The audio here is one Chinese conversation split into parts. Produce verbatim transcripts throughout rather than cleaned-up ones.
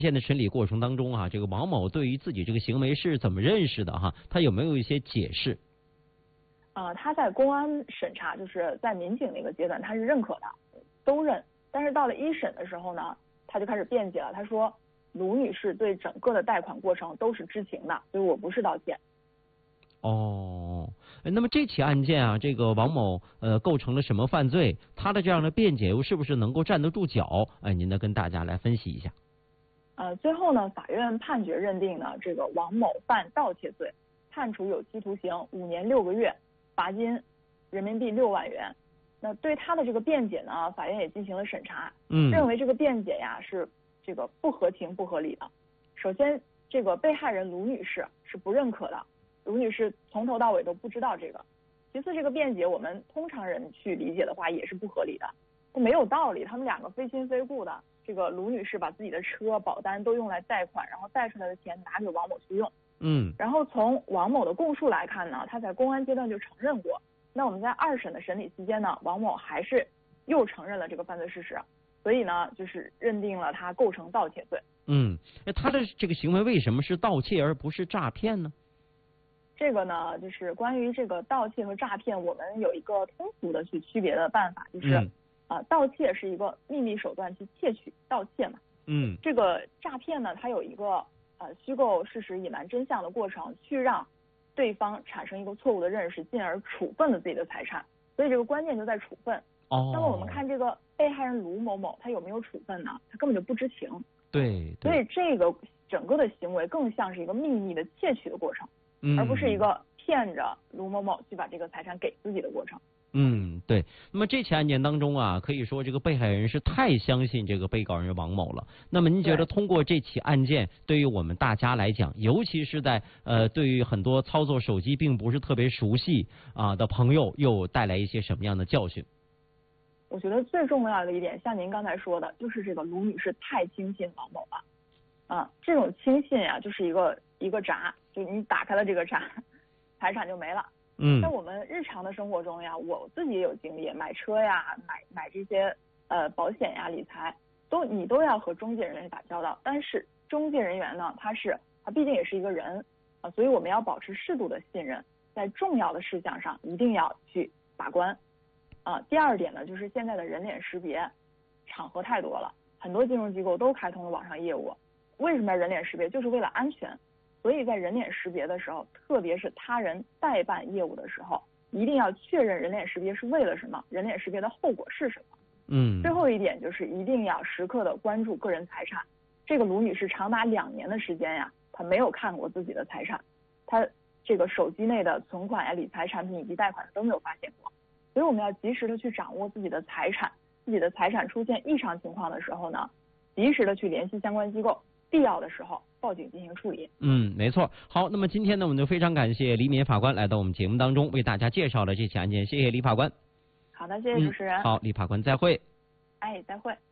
现在审理过程当中啊，这个王某对于自己这个行为是怎么认识的哈？他有没有一些解释？ 呃，他在公安审查，就是在民警那个阶段，他是认可的，都认。但是到了一审的时候呢，他就开始辩解了。他说，卢女士对整个的贷款过程都是知情的，所以我不是盗窃。 哦，那么这起案件啊，这个王某呃构成了什么犯罪？他的这样的辩解又是不是能够站得住脚？哎，您呢跟大家来分析一下。 呃，最后呢，法院判决认定呢，这个王某犯盗窃罪，判处有期徒刑五年六个月，罚金人民币六万元。那对他的这个辩解呢，法院也进行了审查，嗯，认为这个辩解呀是这个不合情不合理的。首先，这个被害人卢女士是不认可的，卢女士从头到尾都不知道这个。其次，这个辩解我们通常人去理解的话也是不合理的，没有道理。他们两个非亲非故的。这个卢女士把自己的车保单都用来贷款，然后贷出来的钱拿给王某去用。嗯，然后从王某的供述来看呢，他在公安阶段就承认过。那我们在二审的审理期间呢，王某还是又承认了这个犯罪事实，所以呢，就是认定了他构成盗窃罪。 嗯，那他的这个行为为什么是盗窃而不是诈骗呢？ 这个呢，就是关于这个盗窃和诈骗，我们有一个通俗的去区别的办法，就是。嗯啊，盗窃是一个秘密手段去窃取，盗窃嘛。嗯，这个诈骗呢，它有一个呃虚构事实、隐瞒真相的过程，去让对方产生一个错误的认识，进而处分了自己的财产。所以这个关键就在处分。哦。那么我们看这个被害人卢某某，他有没有处分呢？他根本就不知情。 对。 所以这个整个的行为更像是一个秘密的窃取的过程，嗯、而不是一个骗着卢某某去把这个财产给自己的过程。 嗯，对。那么这起案件当中啊，可以说这个被害人是太相信这个被告人王某了。那么您觉得通过这起案件，对于我们大家来讲，尤其是在呃对于很多操作手机并不是特别熟悉啊的朋友，又带来一些什么样的教训？ 我觉得最重要的一点，像您刚才说的，就是这个卢女士太轻信王某了。啊，这种轻信呀、啊，就是一个一个闸，就你打开了这个闸，财产就没了。嗯，在我们日常的生活中呀，我自己也有经历，买车呀、买买这些呃保险呀、理财，都你都要和中介人员打交道。但是中介人员呢，他是他毕竟也是一个人啊，所以我们要保持适度的信任，在重要的事项上一定要去把关啊。第二点呢，就是现在的人脸识别场合太多了，很多金融机构都开通了网上业务。为什么要人脸识别？就是为了安全。所以在人脸识别的时候，特别是他人代办业务的时候，一定要确认人脸识别是为了什么，人脸识别的后果是什么。嗯。最后一点就是一定要时刻的关注个人财产。这个卢女士长达两年的时间呀，她没有看过自己的财产，她这个手机内的存款呀、理财产品以及贷款都没有发现过。所以我们要及时的去掌握自己的财产，自己的财产出现异常情况的时候呢，及时的去联系相关机构，必要的时候报警进行处理。 嗯，没错。好，那么今天呢，我们就非常感谢李敏法官来到我们节目当中，为大家介绍了这起案件。谢谢李法官。 好的，谢谢主持人。 嗯、好，李法官再会。 哎，再会。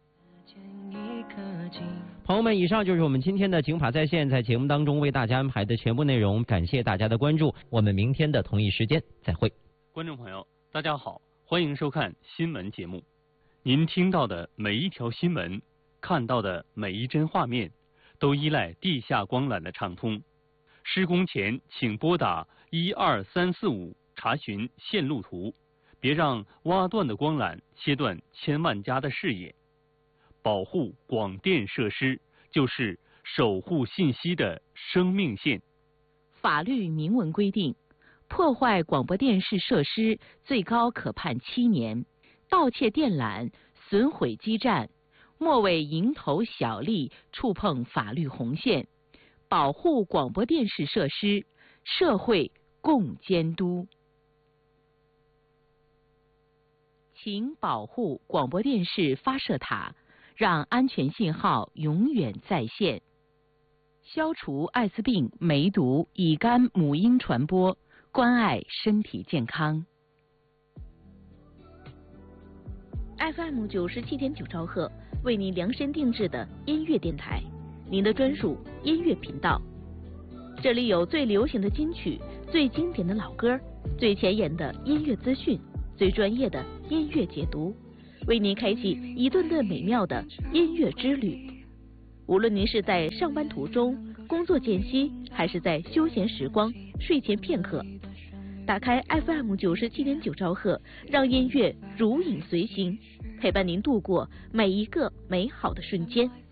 朋友们，以上就是我们今天的警法在线在节目当中为大家安排的全部内容，感谢大家的关注，我们明天的同一时间再会。 观众朋友，大家好，欢迎收看新闻节目。您听到的每一条新闻，看到的每一帧画面，都依赖地下光缆的畅通。施工前请拨打一二三四五查询线路图，别让挖断的光缆切断千万家的视野。保护广电设施就是守护信息的生命线。 法律明文规定，破坏广播电视设施最高可判七年，盗窃电缆、损毁基站，莫为蝇头小利触碰法律红线。保护广播电视设施，社会共监督。请保护广播电视发射塔，让安全信号永远在线。消除艾滋病、梅毒、乙肝、母婴传播，关爱身体健康。F M 九十七点九兆赫，为您量身定制的音乐电台，您的专属音乐频道。这里有最流行的金曲、最经典的老歌、最前沿的音乐资讯、最专业的音乐解读，为您开启一段段美妙的音乐之旅。 无论您是在上班途中、工作间隙，还是在休闲时光、睡前片刻，打开 F M 九十七点九兆赫，让音乐如影随形，陪伴您度过每一个美好的瞬间。